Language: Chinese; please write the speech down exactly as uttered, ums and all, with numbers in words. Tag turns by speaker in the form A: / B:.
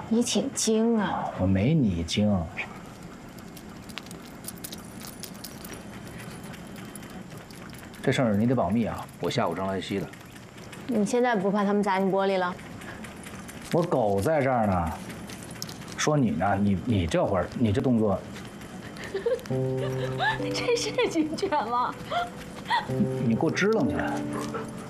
A: 你挺精啊！
B: 我没你精。这事儿你得保密啊！我下午正来西的。
A: 你现在不怕他们砸你玻璃了？
B: 我狗在这儿呢。说你呢？你你这会儿你这动作，
A: 这是警犬吗？
B: 你给我支棱起来！